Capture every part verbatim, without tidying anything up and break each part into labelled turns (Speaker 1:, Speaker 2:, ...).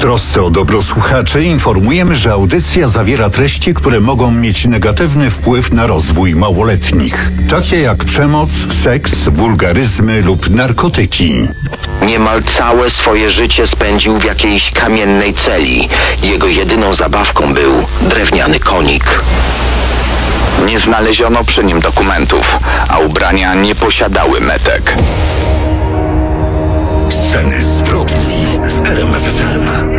Speaker 1: trosce o dobro słuchaczy informujemy, że audycja zawiera treści, które mogą mieć negatywny wpływ na rozwój małoletnich, takie jak przemoc, seks, wulgaryzmy lub narkotyki.
Speaker 2: Niemal całe swoje życie spędził w jakiejś kamiennej celi. Jego jedyną zabawką był drewniany konik.
Speaker 3: Nie znaleziono przy nim dokumentów, a ubrania nie posiadały metek.
Speaker 1: Sceny zbrodni w R M F F M.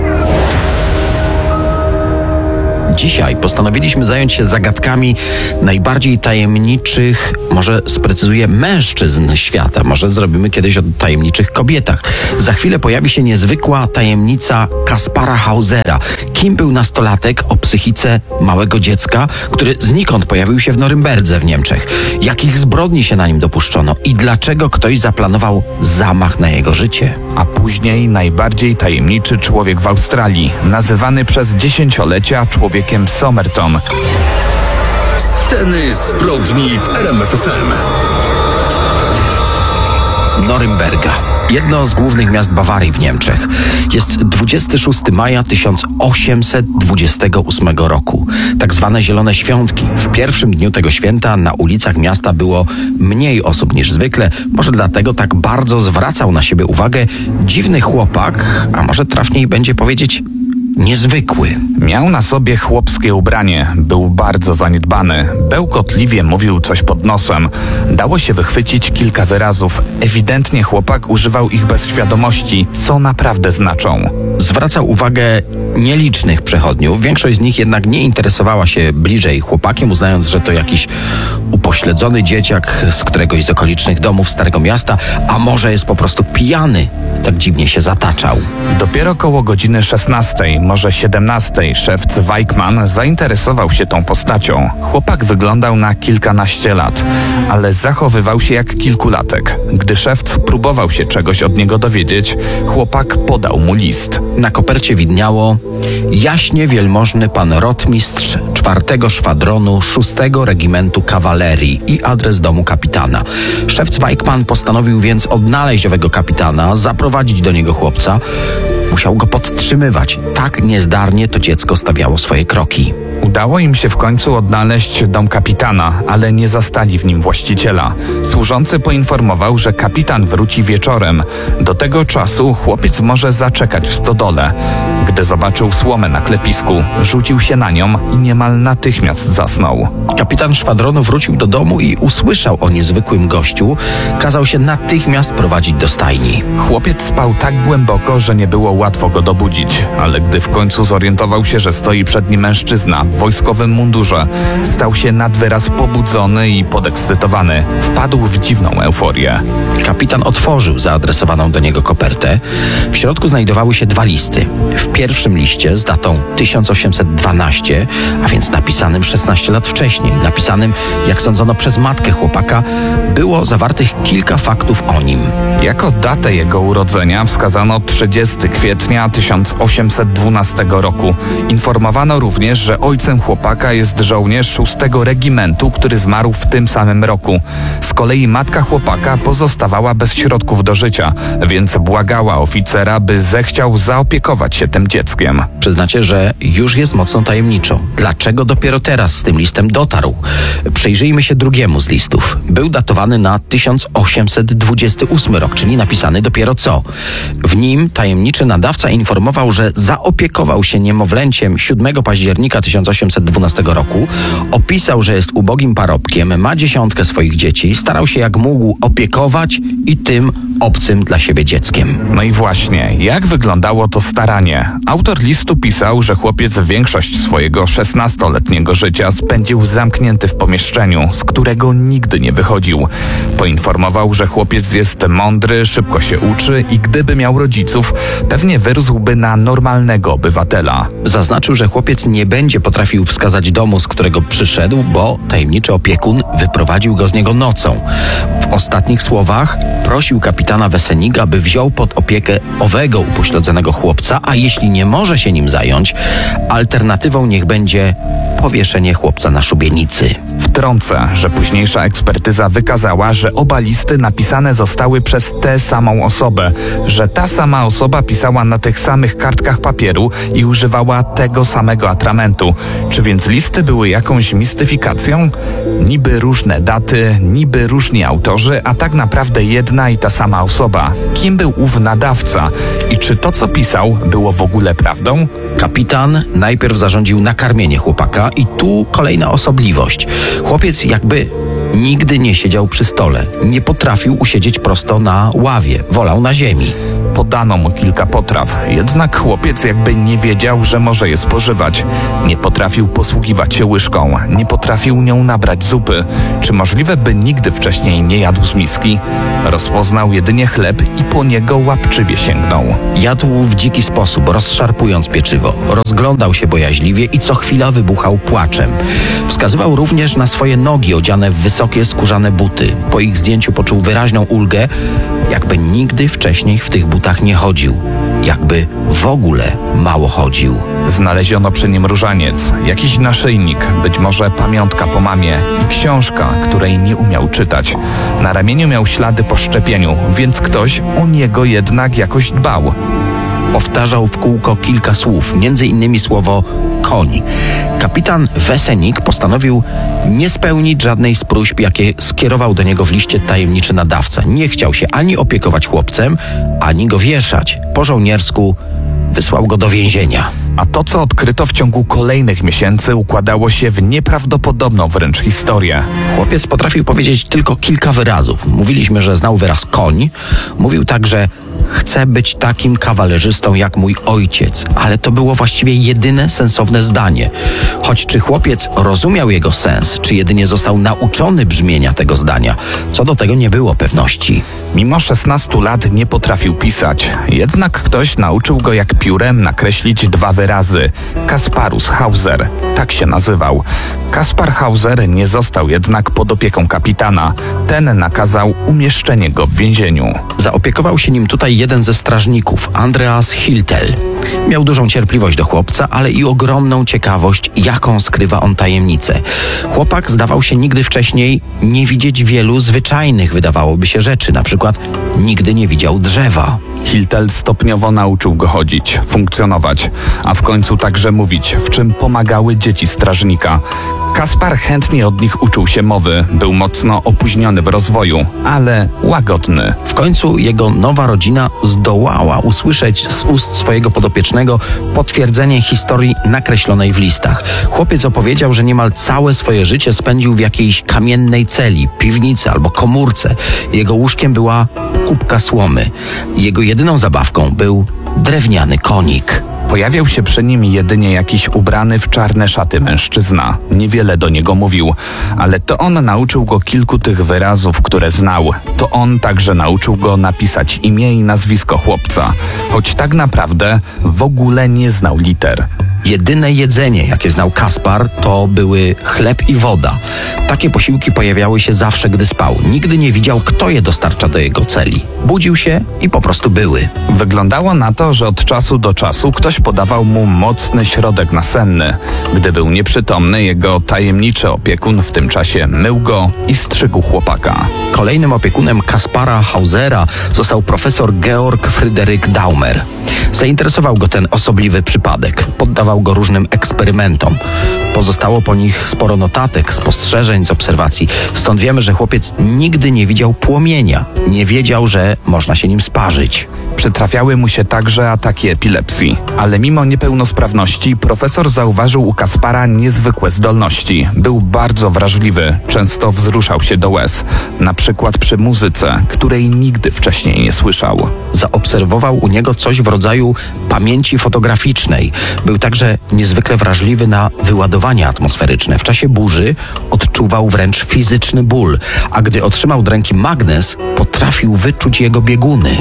Speaker 4: Dzisiaj postanowiliśmy zająć się zagadkami najbardziej tajemniczych, może sprecyzuję, mężczyzn świata. Może zrobimy kiedyś o tajemniczych kobietach. Za chwilę pojawi się niezwykła tajemnica Kaspara Hausera. Kim był nastolatek o psychice małego dziecka, który znikąd pojawił się w Norymberdze w Niemczech? Jakich zbrodni się na nim dopuszczono? I dlaczego ktoś zaplanował zamach na jego życie?
Speaker 5: A później najbardziej tajemniczy człowiek w Australii, nazywany przez dziesięciolecia człowiekiem Somerton.
Speaker 1: Sceny zbrodni w R M F F M.
Speaker 4: Norymberga. Jedno z głównych miast Bawarii w Niemczech. Jest dwudziestego szóstego maja tysiąc osiemset dwudziestego ósmego roku. Tak zwane Zielone Świątki. W pierwszym dniu tego święta na ulicach miasta było mniej osób niż zwykle. Może dlatego tak bardzo zwracał na siebie uwagę dziwny chłopak, a może trafniej będzie powiedzieć niezwykły.
Speaker 5: Miał na sobie chłopskie ubranie, był bardzo zaniedbany, bełkotliwie mówił coś pod nosem. Dało się wychwycić kilka wyrazów. Ewidentnie chłopak używał ich bez świadomości, co naprawdę znaczą.
Speaker 4: Zwracał uwagę nielicznych przechodniów. Większość z nich jednak nie interesowała się bliżej chłopakiem, uznając, że to jakiś upośledzony dzieciak z któregoś z okolicznych domów Starego Miasta, a może jest po prostu pijany. Tak dziwnie się zataczał.
Speaker 5: Dopiero koło godziny szesnastej, może siedemnastej, szewc Weichmann zainteresował się tą postacią. Chłopak wyglądał na kilkanaście lat, ale zachowywał się jak kilkulatek. Gdy szewc próbował się czegoś od niego dowiedzieć, chłopak podał mu list.
Speaker 4: Na kopercie widniało: jaśnie wielmożny pan rotmistrz czwartego szwadronu szóstego regimentu kawalerii i adres domu kapitana. Szewc Weichmann postanowił więc odnaleźć owego kapitana, zaprowadzić do niego chłopca. Musiał go podtrzymywać. Tak niezdarnie to dziecko stawiało swoje kroki.
Speaker 5: Udało im się w końcu odnaleźć dom kapitana, ale nie zastali w nim właściciela. Służący poinformował, że kapitan wróci wieczorem. Do tego czasu chłopiec może zaczekać w stodole. Gdy zobaczył słomę na klepisku, rzucił się na nią i niemal natychmiast zasnął.
Speaker 4: Kapitan szwadronu wrócił do domu i usłyszał o niezwykłym gościu. Kazał się natychmiast prowadzić do stajni.
Speaker 5: Chłopiec spał tak głęboko, że nie było łatwo go dobudzić, ale gdy w końcu zorientował się, że stoi przed nim mężczyzna w wojskowym mundurze, stał się nad wyraz pobudzony i podekscytowany. Wpadł w dziwną euforię.
Speaker 4: Kapitan otworzył zaadresowaną do niego kopertę. W środku znajdowały się dwa listy. W pierwszym liście z datą tysiąc osiemset dwanaście, a więc napisanym szesnaście lat wcześniej, napisanym, jak sądzono, przez matkę chłopaka, było zawartych kilka faktów o nim.
Speaker 5: Jako datę jego urodzenia wskazano trzydziestego kwietnia tysiąc osiemset dwunastego roku. Informowano również, że ojcem chłopaka jest żołnierz szóstego regimentu, który zmarł w tym samym roku. Z kolei matka chłopaka pozostawała bez środków do życia, więc błagała oficera, by zechciał zaopiekować się tym dzieckiem.
Speaker 4: Przyznacie, że już jest mocno tajemniczo. Dlaczego dopiero teraz z tym listem dotarł? Przyjrzyjmy się drugiemu z listów. Był datowany na tysiąc osiemset dwudziesty ósmy rok, czyli napisany dopiero co. W nim tajemniczy nadawca informował, że zaopiekował się niemowlęciem siódmego października tysiąc osiemset dwunastego roku. Opisał, że jest ubogim parobkiem, ma dziesiątkę swoich dzieci, starał się jak mógł opiekować i tym obcym dla siebie dzieckiem.
Speaker 5: No i właśnie, jak wyglądało to staranie? Autor listu pisał, że chłopiec większość swojego szesnastoletniego życia spędził zamknięty w pomieszczeniu, z którego nigdy nie wychodził. Poinformował, że chłopiec jest mądry, szybko się uczy i gdyby miał rodziców, pewnie wyrósłby na normalnego obywatela.
Speaker 4: Zaznaczył, że chłopiec nie będzie potrafił wskazać domu, z którego przyszedł, bo tajemniczy opiekun wyprowadził go z niego nocą. W ostatnich słowach prosił kapitana Wesseniga, by wziął pod opiekę owego upośledzonego chłopca, a jeśli nie nie może się nim zająć, alternatywą niech będzie powieszenie chłopca na szubienicy.
Speaker 5: Wtrącę, że późniejsza ekspertyza wykazała, że oba listy napisane zostały przez tę samą osobę, że ta sama osoba pisała na tych samych kartkach papieru i używała tego samego atramentu. Czy więc listy były jakąś mistyfikacją? Niby różne daty, niby różni autorzy, a tak naprawdę jedna i ta sama osoba. Kim był ów nadawca i czy to, co pisał, było w ogóle prawdą?
Speaker 4: Kapitan najpierw zarządził nakarmienie chłopaka i tu kolejna osobliwość. Chłopiec jakby nigdy nie siedział przy stole, nie potrafił usiedzieć prosto na ławie, wolał na ziemi.
Speaker 5: Podano mu kilka potraw, jednak chłopiec jakby nie wiedział, że może je spożywać. Nie potrafił posługiwać się łyżką, nie potrafił nią nabrać zupy. Czy możliwe, by nigdy wcześniej nie jadł z miski? Rozpoznał jedynie chleb i po niego łapczywie sięgnął.
Speaker 4: Jadł w dziki sposób, rozszarpując pieczywo. Rozglądał się bojaźliwie i co chwila wybuchał płaczem. Wskazywał również na swoje nogi odziane w wysokie skórzane buty. Po ich zdjęciu poczuł wyraźną ulgę, jakby nigdy wcześniej w tych butach nie chodził. Jakby w ogóle mało chodził.
Speaker 5: Znaleziono przy nim różaniec, jakiś naszyjnik, być może pamiątka po mamie i książka, której nie umiał czytać. Na ramieniu miał ślady po szczepieniu, więc ktoś o niego jednak jakoś dbał.
Speaker 4: Powtarzał w kółko kilka słów, między innymi słowo koń. Kapitan Wesenik postanowił nie spełnić żadnej z próśb, jakie skierował do niego w liście tajemniczy nadawca. Nie chciał się ani opiekować chłopcem, ani go wieszać. Po żołniersku wysłał go do więzienia.
Speaker 5: A to, co odkryto w ciągu kolejnych miesięcy, układało się w nieprawdopodobną wręcz historię.
Speaker 4: Chłopiec potrafił powiedzieć tylko kilka wyrazów. Mówiliśmy, że znał wyraz koń. Mówił także: chcę być takim kawalerzystą jak mój ojciec. Ale to było właściwie jedyne sensowne zdanie. Choć czy chłopiec rozumiał jego sens, czy jedynie został nauczony brzmienia tego zdania, co do tego nie było pewności.
Speaker 5: Mimo szesnastu lat nie potrafił pisać. Jednak ktoś nauczył go jak piórem nakreślić dwa wyrazy. Kasparus Hauser, tak się nazywał. Kaspar Hauser nie został jednak pod opieką kapitana. Ten nakazał umieszczenie go w więzieniu.
Speaker 4: Zaopiekował się nim tutaj jeden ze strażników, Andreas Hiltel. Miał dużą cierpliwość do chłopca, ale i ogromną ciekawość, jaką skrywa on tajemnicę. Chłopak zdawał się nigdy wcześniej nie widzieć wielu zwyczajnych, wydawałoby się, rzeczy. Na przykład nigdy nie widział drzewa.
Speaker 5: Hiltel stopniowo nauczył go chodzić, funkcjonować, a w końcu także mówić, w czym pomagały dzieci strażnika. Kaspar chętnie od nich uczył się mowy, był mocno opóźniony w rozwoju, ale łagodny.
Speaker 4: W końcu jego nowa rodzina zdołała usłyszeć z ust swojego podopiecznego potwierdzenie historii nakreślonej w listach. Chłopiec opowiedział, że niemal całe swoje życie spędził w jakiejś kamiennej celi, piwnicy albo komórce. Jego łóżkiem była kubka słomy. Jego jedyną zabawką był drewniany konik.
Speaker 5: Pojawiał się przy nim jedynie jakiś ubrany w czarne szaty mężczyzna. Niewiele do niego mówił, ale to on nauczył go kilku tych wyrazów, które znał. To on także nauczył go napisać imię i nazwisko chłopca, choć tak naprawdę w ogóle nie znał liter.
Speaker 4: Jedyne jedzenie, jakie znał Kaspar, to były chleb i woda. Takie posiłki pojawiały się zawsze, gdy spał. Nigdy nie widział, kto je dostarcza do jego celi. Budził się i po prostu były.
Speaker 5: Wyglądało na to, że od czasu do czasu ktoś podawał mu mocny środek nasenny. Gdy był nieprzytomny, jego tajemniczy opiekun w tym czasie mył go i strzygł chłopaka.
Speaker 4: Kolejnym opiekunem Kaspara Hausera został profesor Georg Fryderyk Daumer. Zainteresował go ten osobliwy przypadek. Poddawał go różnym eksperymentom. Pozostało po nich sporo notatek, spostrzeżeń z obserwacji. Stąd wiemy, że chłopiec nigdy nie widział płomienia. Nie wiedział, że można się nim sparzyć.
Speaker 5: Przytrafiały mu się także ataki epilepsji, ale mimo niepełnosprawności profesor zauważył u Kaspara niezwykłe zdolności. Był bardzo wrażliwy, często wzruszał się do łez, na przykład przy muzyce, której nigdy wcześniej nie słyszał.
Speaker 4: Zaobserwował u niego coś w rodzaju pamięci fotograficznej. Był także niezwykle wrażliwy na wyładowania atmosferyczne. W czasie burzy odczuwał wręcz fizyczny ból, a gdy otrzymał do ręki magnes, potrafił wyczuć jego bieguny.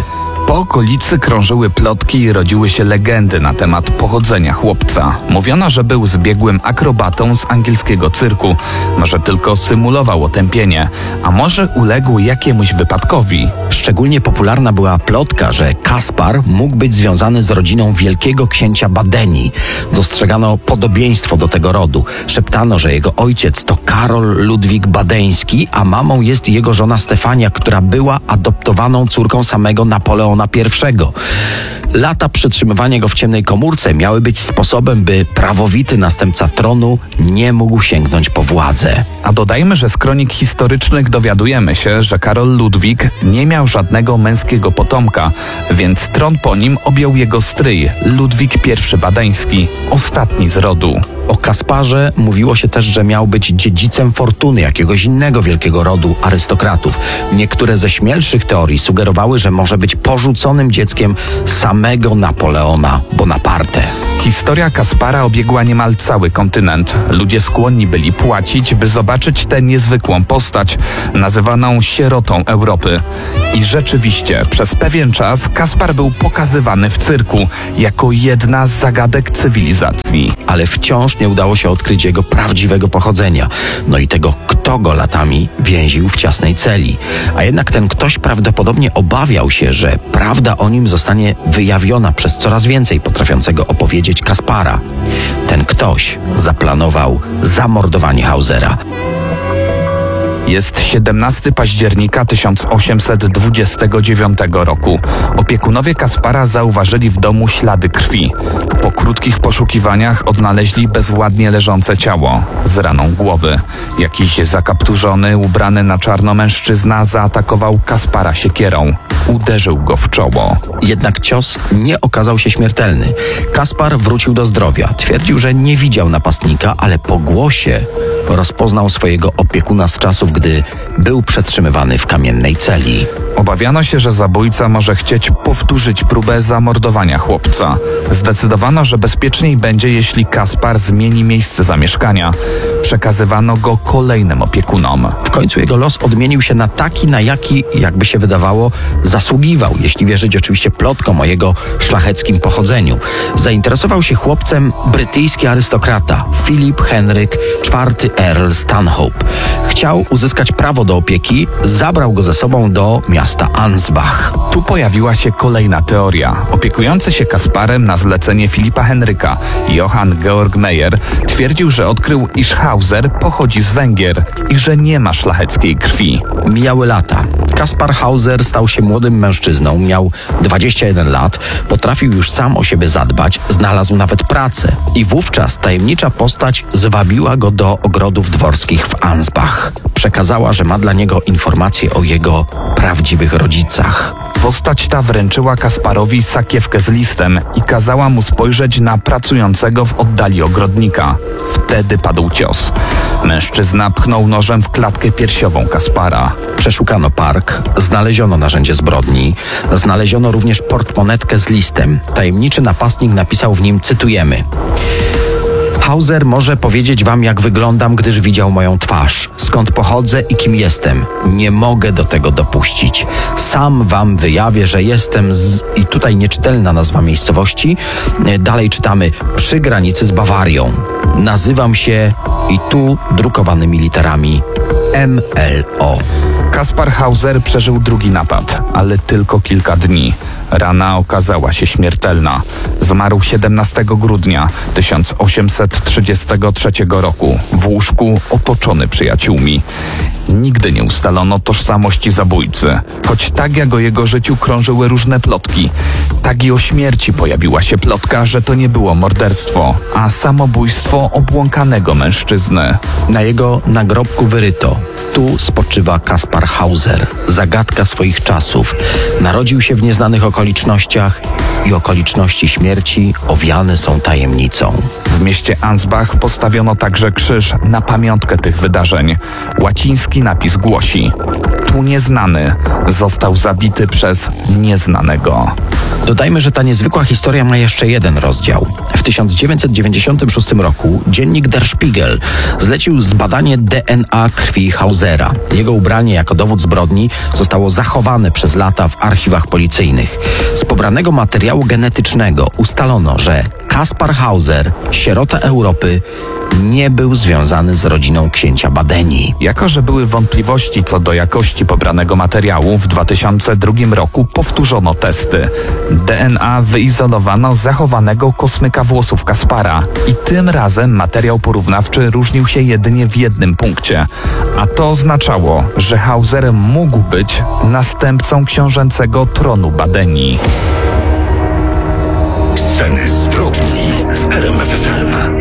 Speaker 5: Po okolicy krążyły plotki i rodziły się legendy na temat pochodzenia chłopca. Mówiono, że był zbiegłym akrobatą z angielskiego cyrku. Może tylko symulował otępienie, a może uległ jakiemuś wypadkowi.
Speaker 4: Szczególnie popularna była plotka, że Kaspar mógł być związany z rodziną wielkiego księcia Badenii. Dostrzegano podobieństwo do tego rodu. Szeptano, że jego ojciec to Karol Ludwik Badeński, a mamą jest jego żona Stefania, która była adoptowaną córką samego Napoleona pierwszego. Lata przetrzymywania go w ciemnej komórce miały być sposobem, by prawowity następca tronu nie mógł sięgnąć po władzę.
Speaker 5: A dodajmy, że z kronik historycznych dowiadujemy się, że Karol Ludwik nie miał żadnego męskiego potomka, więc tron po nim objął jego stryj, Ludwik pierwszy Badeński, ostatni z rodu.
Speaker 4: O Kasparze mówiło się też, że miał być dziedzicem fortuny jakiegoś innego wielkiego rodu arystokratów. Niektóre ze śmielszych teorii sugerowały, że może być porzuconym dzieckiem samego Napoleona Bonaparte.
Speaker 5: Historia Kaspara obiegła niemal cały kontynent. Ludzie skłonni byli płacić, by zobaczyć tę niezwykłą postać, nazywaną sierotą Europy. I rzeczywiście, przez pewien czas Kaspar był pokazywany w cyrku jako jedna z zagadek cywilizacji.
Speaker 4: Ale wciąż nie udało się odkryć jego prawdziwego pochodzenia. No i tego, kto go latami więził w ciasnej celi. A jednak ten ktoś prawdopodobnie obawiał się, że prawda o nim zostanie wyjawiona przez coraz więcej potrafiącego opowiedzieć Kaspara. Ten ktoś zaplanował zamordowanie Hausera.
Speaker 5: Jest siedemnastego października tysiąc osiemset dwudziestego dziewiątego roku. Opiekunowie Kaspara zauważyli w domu ślady krwi. Po krótkich poszukiwaniach odnaleźli bezwładnie leżące ciało z raną głowy. Jakiś zakapturzony, ubrany na czarno mężczyzna zaatakował Kaspara siekierą. Uderzył go w czoło.
Speaker 4: Jednak cios nie okazał się śmiertelny. Kaspar wrócił do zdrowia. Twierdził, że nie widział napastnika, ale po głosie rozpoznał swojego opiekuna z czasów, gdy był przetrzymywany w kamiennej celi.
Speaker 5: Obawiano się, że zabójca może chcieć powtórzyć próbę zamordowania chłopca. Zdecydowano, że bezpieczniej będzie, jeśli Kaspar zmieni miejsce zamieszkania. Przekazywano go kolejnym opiekunom.
Speaker 4: W końcu jego los odmienił się na taki, na jaki, jakby się wydawało, zasługiwał, jeśli wierzyć oczywiście plotkom o jego szlacheckim pochodzeniu. Zainteresował się chłopcem brytyjski arystokrata Philip Henryk czwarty Earl Stanhope. Chciał uzyskać prawo do opieki, zabrał go ze sobą do miasta Ansbach.
Speaker 5: Tu pojawiła się kolejna teoria. Opiekujący się Kasparem na zlecenie Filipa Henryka, Johann Georg Meyer, twierdził, że odkrył, iż Hauser pochodzi z Węgier i że nie ma szlacheckiej krwi.
Speaker 4: Mijały lata. Kaspar Hauser stał się młodym mężczyzną, miał dwadzieścia jeden lat, potrafił już sam o siebie zadbać, znalazł nawet pracę. I wówczas tajemnicza postać zwabiła go do ogrodów dworskich w Ansbach. Przekazała, że ma dla niego informacje o jego prawdziwych rodzicach.
Speaker 5: Postać ta wręczyła Kasparowi sakiewkę z listem i kazała mu spojrzeć na pracującego w oddali ogrodnika. Wtedy padł cios. Mężczyzna pchnął nożem w klatkę piersiową Kaspara.
Speaker 4: Przeszukano park, znaleziono narzędzie zbrodni, znaleziono również portmonetkę z listem. Tajemniczy napastnik napisał w nim, cytujemy: Hauser może powiedzieć wam, jak wyglądam, gdyż widział moją twarz, skąd pochodzę i kim jestem. Nie mogę do tego dopuścić. Sam wam wyjawię, że jestem z... I tutaj nieczytelna nazwa miejscowości. Dalej czytamy: przy granicy z Bawarią. Nazywam się, i tu drukowanymi literami, M L O.
Speaker 5: Kaspar Hauser przeżył drugi napad, ale tylko kilka dni. Rana okazała się śmiertelna. Zmarł siedemnastego grudnia tysiąc osiemset trzydziestego trzeciego roku w łóżku otoczony przyjaciółmi. Nigdy nie ustalono tożsamości zabójcy, choć tak jak o jego życiu krążyły różne plotki, tak i o śmierci pojawiła się plotka, że to nie było morderstwo, a samobójstwo obłąkanego mężczyzny.
Speaker 4: Na jego nagrobku wyryto: tu spoczywa Kaspar Hauser, zagadka swoich czasów. Narodził się w nieznanych okolicznościach i okoliczności śmierci owiane są tajemnicą.
Speaker 5: W mieście Ansbach postawiono także krzyż na pamiątkę tych wydarzeń. Łaciński napis głosi: był nieznany. Został zabity przez nieznanego.
Speaker 4: Dodajmy, że ta niezwykła historia ma jeszcze jeden rozdział. W tysiąc dziewięćset dziewięćdziesiątym szóstym roku dziennik Der Spiegel zlecił zbadanie D N A krwi Hausera. Jego ubranie jako dowód zbrodni zostało zachowane przez lata w archiwach policyjnych. Z pobranego materiału genetycznego ustalono, że Kaspar Hauser, sierota Europy, nie był związany z rodziną księcia Badeni.
Speaker 5: Jako że były wątpliwości co do jakości pobranego materiału, w dwa tysiące drugim roku powtórzono testy. D N A wyizolowano zachowanego kosmyka włosów Kaspara i tym razem materiał porównawczy różnił się jedynie w jednym punkcie. A to oznaczało, że Hauser mógł być następcą książęcego tronu Badeni.
Speaker 1: Sceny zbrodni w R M F F M.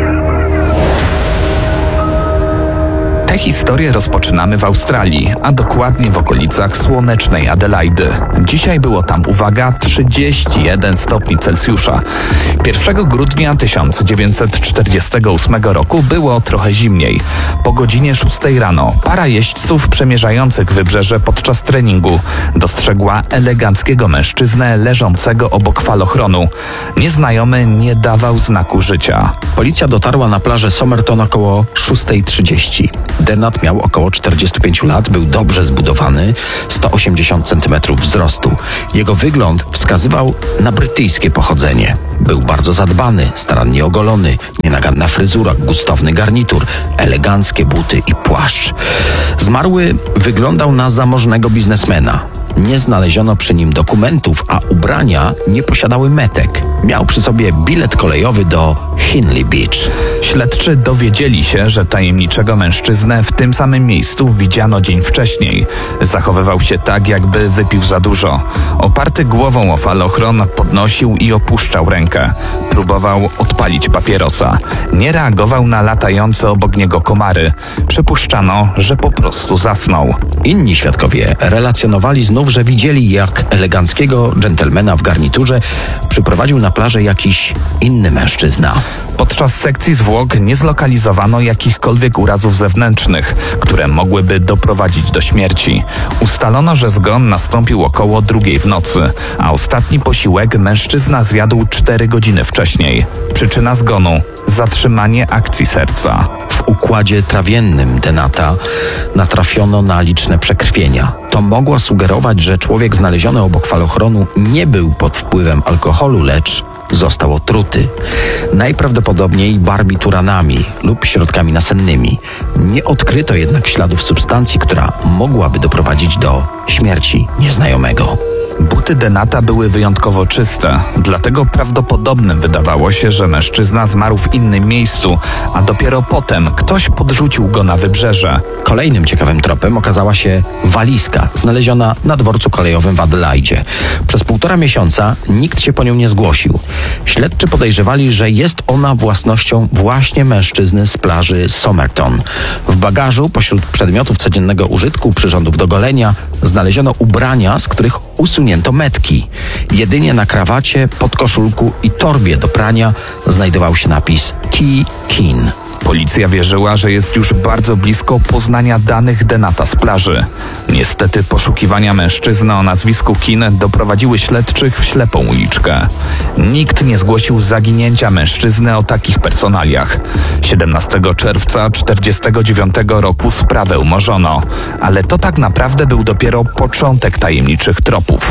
Speaker 5: Tę historię rozpoczynamy w Australii, a dokładnie w okolicach słonecznej Adelaidy. Dzisiaj było tam, uwaga, trzydzieści jeden stopni Celsjusza. pierwszego grudnia tysiąc dziewięćset czterdziestego ósmego roku było trochę zimniej. Po godzinie szóstej rano para jeźdźców przemierzających wybrzeże podczas treningu dostrzegła eleganckiego mężczyznę leżącego obok falochronu. Nieznajomy nie dawał znaku życia.
Speaker 4: Policja dotarła na plażę Somerton około szóstej trzydzieści. Denat miał około czterdziestu pięciu lat, był dobrze zbudowany, sto osiemdziesiąt centymetrów wzrostu. Jego wygląd wskazywał na brytyjskie pochodzenie. Był bardzo zadbany, starannie ogolony, nienaganna fryzura, gustowny garnitur, eleganckie buty i płaszcz. Zmarły wyglądał na zamożnego biznesmena. Nie znaleziono przy nim dokumentów, a ubrania nie posiadały metek. Miał przy sobie bilet kolejowy do Henley Beach.
Speaker 5: Śledczy dowiedzieli się, że tajemniczego mężczyznę w tym samym miejscu widziano dzień wcześniej. Zachowywał się tak, jakby wypił za dużo. Oparty głową o falochron podnosił i opuszczał rękę. Próbował odpalić papierosa. Nie reagował na latające obok niego komary. Przypuszczano, że po prostu zasnął.
Speaker 4: Inni świadkowie relacjonowali znów, że widzieli, jak eleganckiego dżentelmena w garniturze przyprowadził na plażę jakiś inny mężczyzna.
Speaker 5: Podczas sekcji zwłok nie zlokalizowano jakichkolwiek urazów zewnętrznych, które mogłyby doprowadzić do śmierci. Ustalono, że zgon nastąpił około drugiej w nocy, a ostatni posiłek mężczyzna zjadł cztery godziny wcześniej. Przyczyna zgonu – zatrzymanie akcji serca.
Speaker 4: W układzie trawiennym Denata natrafiono na liczne przekrwienia. To mogło sugerować, że człowiek znaleziony obok falochronu nie był pod wpływem alkoholu, lecz został otruty. Najprawdopodobniej barbituranami lub środkami nasennymi. Nie odkryto jednak śladów substancji, która mogłaby doprowadzić do śmierci nieznajomego.
Speaker 5: Buty Denata były wyjątkowo czyste, dlatego prawdopodobnym wydawało się, że mężczyzna zmarł w innym miejscu, a dopiero potem ktoś podrzucił go na wybrzeże.
Speaker 4: Kolejnym ciekawym tropem okazała się walizka, znaleziona na dworcu kolejowym w Adelaidzie. Przez półtora miesiąca nikt się po nią nie zgłosił. Śledczy podejrzewali, że jest ona własnością właśnie mężczyzny z plaży Somerton. W bagażu, pośród przedmiotów codziennego użytku, przyrządów do golenia, znaleziono ubrania, z których usunięto metki. Jedynie na krawacie, podkoszulku i torbie do prania znajdował się napis T. Keane.
Speaker 5: Policja wierzyła, że jest już bardzo blisko poznania danych Denata z plaży. Niestety poszukiwania mężczyzny o nazwisku Keane doprowadziły śledczych w ślepą uliczkę. Nikt nie zgłosił zaginięcia mężczyzny o takich personaliach. siedemnastego czerwca tysiąc dziewięćset czterdziestego dziewiątego roku sprawę umorzono, ale to tak naprawdę był dopiero początek tajemniczych tropów.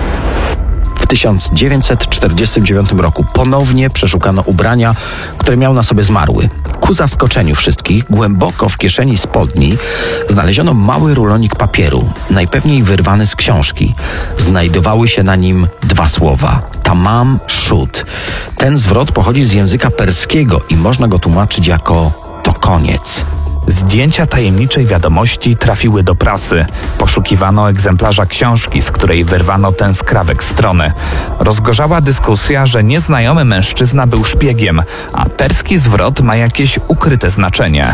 Speaker 4: W tysiąc dziewięćset czterdziestym dziewiątym roku ponownie przeszukano ubrania, które miał na sobie zmarły. Ku zaskoczeniu wszystkich, głęboko w kieszeni spodni znaleziono mały rulonik papieru, najpewniej wyrwany z książki. Znajdowały się na nim dwa słowa: tamam shud. Ten zwrot pochodzi z języka perskiego i można go tłumaczyć jako to koniec.
Speaker 5: Zdjęcia tajemniczej wiadomości trafiły do prasy. Poszukiwano egzemplarza książki, z której wyrwano ten skrawek strony. Rozgorzała dyskusja, że nieznajomy mężczyzna był szpiegiem, a perski zwrot ma jakieś ukryte znaczenie.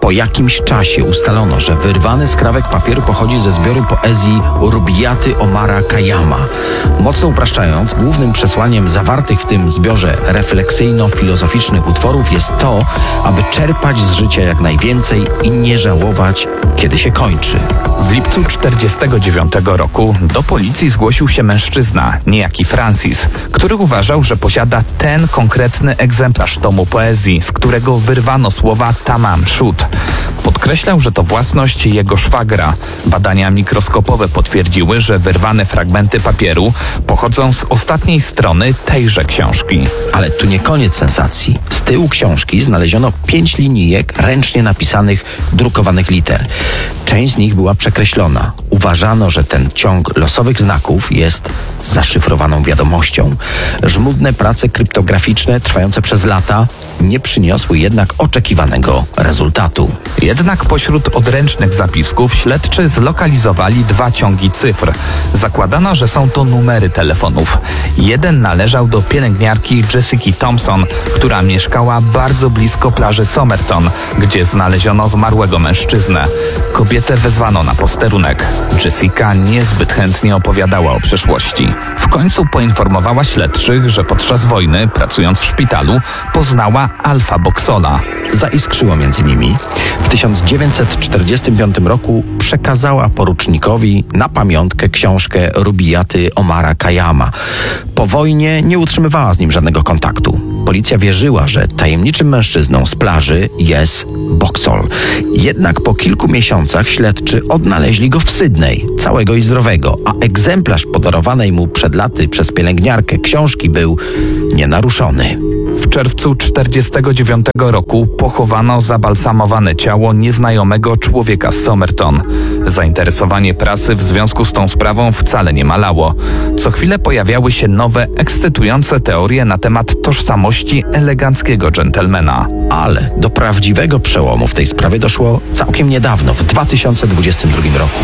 Speaker 4: Po jakimś czasie ustalono, że wyrwany skrawek papieru pochodzi ze zbioru poezji Rubaiyatu Omara Khayyama. Mocno upraszczając, głównym przesłaniem zawartych w tym zbiorze refleksyjno-filozoficznych utworów jest to, aby czerpać z życia jak najwięcej i nie żałować, kiedy się kończy.
Speaker 5: W lipcu tysiąc dziewięćset czterdziestego dziewiątego roku do policji zgłosił się mężczyzna, niejaki Francis, który uważał, że posiada ten konkretny egzemplarz tomu poezji, z którego wyrwano słowa Tamam Shud. Podkreślał, że to własność jego szwagra. Badania mikroskopowe potwierdziły, że wyrwane fragmenty papieru pochodzą z ostatniej strony tejże książki.
Speaker 4: Ale tu nie koniec sensacji. Z tyłu książki znaleziono pięć linijek ręcznie napisanych, drukowanych liter. Część z nich była przekreślona. Uważano, że ten ciąg losowych znaków jest zaszyfrowaną wiadomością. Żmudne prace kryptograficzne trwające przez lata nie przyniosły jednak oczekiwanego rezultatu.
Speaker 5: Jednak pośród odręcznych zapisków śledczy zlokalizowali dwa ciągi cyfr. Zakładano, że są to numery telefonów. Jeden należał do pielęgniarki Jessica Thompson, która mieszkała bardzo blisko plaży Somerton, gdzie znaleziono zmarłego mężczyznę. Kobietę wezwano na posterunek. Jessica niezbyt chętnie opowiadała o przeszłości. W końcu poinformowała śledczych, że podczas wojny, pracując w szpitalu, poznała Alfa Boxola.
Speaker 4: Zaiskrzyło między nimi. W tysiąc dziewięćset czterdziestym piątym roku przekazała porucznikowi na pamiątkę książkę Rubaiyatu Omara Khayyama. Po wojnie nie utrzymywała z nim żadnego kontaktu. Policja wierzyła, że tajemniczym mężczyzną z plaży jest Boxall. Jednak po kilku miesiącach śledczy odnaleźli go w Sydney, całego i zdrowego, a egzemplarz podarowanej mu przed laty przez pielęgniarkę książki był nienaruszony.
Speaker 5: W czerwcu tysiąc dziewięćset czterdziestego dziewiątego roku pochowano zabalsamowane ciało nieznajomego człowieka z Somerton. Zainteresowanie prasy w związku z tą sprawą wcale nie malało. Co chwilę pojawiały się nowe, ekscytujące teorie na temat tożsamości eleganckiego dżentelmena.
Speaker 4: Ale do prawdziwego przełomu w tej sprawie doszło całkiem niedawno, w dwa tysiące dwudziestym drugim roku.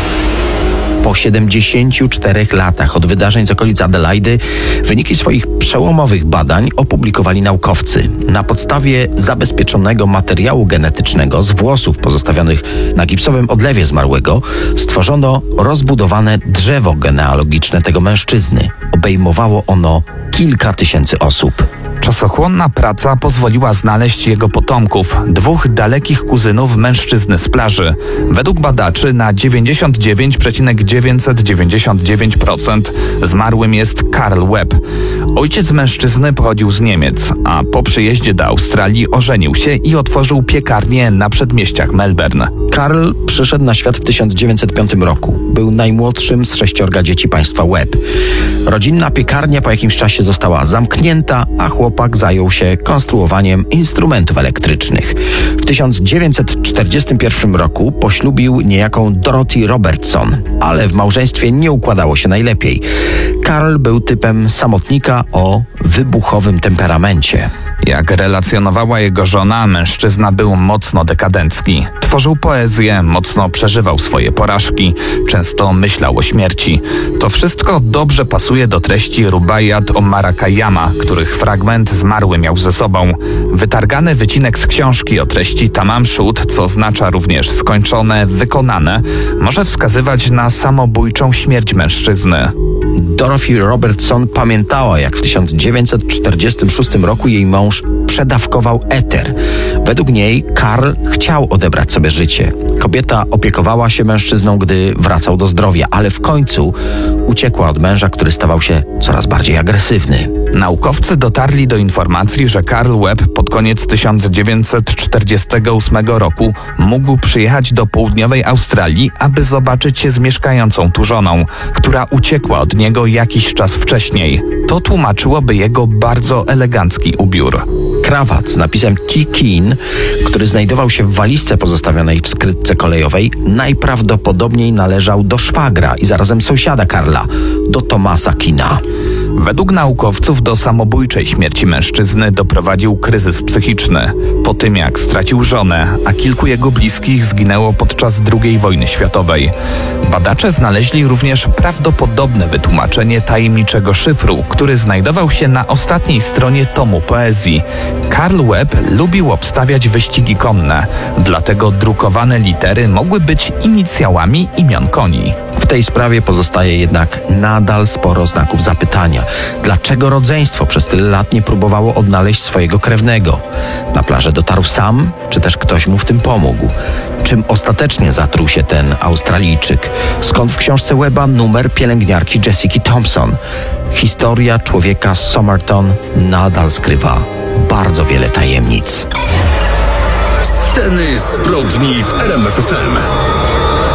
Speaker 4: Po siedemdziesięciu czterech latach od wydarzeń z okolic Adelaidy wyniki swoich przełomowych badań opublikowali naukowcy. Na podstawie zabezpieczonego materiału genetycznego z włosów pozostawionych na gipsowym odlewie zmarłego stworzono rozbudowane drzewo genealogiczne tego mężczyzny. Obejmowało ono kilka tysięcy osób.
Speaker 5: Czasochłonna praca pozwoliła znaleźć jego potomków, dwóch dalekich kuzynów mężczyzny z plaży. Według badaczy na dziewięćdziesiąt dziewięć przecinek dziewięćset dziewięćdziesiąt dziewięć procent zmarłym jest Karl Webb. Ojciec mężczyzny pochodził z Niemiec, a po przyjeździe do Australii ożenił się i otworzył piekarnię na przedmieściach Melbourne.
Speaker 4: Karl przyszedł na świat w tysiąc dziewięćset piątym roku. Był najmłodszym z sześciorga dzieci państwa Webb. Rodzinna piekarnia po jakimś czasie została zamknięta, a chłopak zajął się konstruowaniem instrumentów elektrycznych. W tysiąc dziewięćset czterdziestym pierwszym roku poślubił niejaką Dorothy Robertson, ale w małżeństwie nie układało się najlepiej. Karl był typem samotnika o wybuchowym temperamencie.
Speaker 5: Jak relacjonowała jego żona, mężczyzna był mocno dekadencki. Tworzył poezję, mocno przeżywał swoje porażki, często myślał o śmierci. To wszystko dobrze pasuje do treści Rubaiyatu Omara Khayyama, których fragment zmarły miał ze sobą. Wytargany wycinek z książki o treści Tamam Shud, co oznacza również skończone, wykonane, może wskazywać na samobójczą śmierć mężczyzny.
Speaker 4: Dorothy Robertson pamiętała, jak w tysiąc dziewięćset czterdziestym szóstym roku jej mąż przedawkował eter. Według niej Karl chciał odebrać sobie życie. Kobieta opiekowała się mężczyzną, gdy wracał do zdrowia, ale w końcu uciekła od męża, który stawał się coraz bardziej agresywny.
Speaker 5: Naukowcy dotarli do informacji, że Karl Webb pod koniec tysiąc dziewięćset czterdziestego ósmego roku mógł przyjechać do południowej Australii, aby zobaczyć się z mieszkającą tu żoną, która uciekła od niego jakiś czas wcześniej. To tłumaczyłoby jego bardzo elegancki ubiór.
Speaker 4: Krawat z napisem T. Keen, który znajdował się w walizce pozostawionej w skrytce kolejowej, najprawdopodobniej należał do szwagra i zarazem sąsiada Karla, do Thomasa Keena.
Speaker 5: Według naukowców do samobójczej śmierci mężczyzny doprowadził kryzys psychiczny. Po tym jak stracił żonę, a kilku jego bliskich zginęło podczas drugiej wojny światowej. Badacze znaleźli również prawdopodobne wytłumaczenie tajemniczego szyfru, który znajdował się na ostatniej stronie tomu poezji. Karl Webb lubił obstawiać wyścigi konne, dlatego drukowane litery mogły być inicjałami imion koni.
Speaker 4: W tej sprawie pozostaje jednak nadal sporo znaków zapytania. Dlaczego rodzeństwo przez tyle lat nie próbowało odnaleźć swojego krewnego? Na plażę dotarł sam, czy też ktoś mu w tym pomógł? Czym ostatecznie zatruł się ten Australijczyk? Skąd w książce Webba numer pielęgniarki Jessica Thompson? Historia człowieka z Somerton nadal skrywa bardzo wiele tajemnic.
Speaker 1: Sceny zbrodni w R M F F M.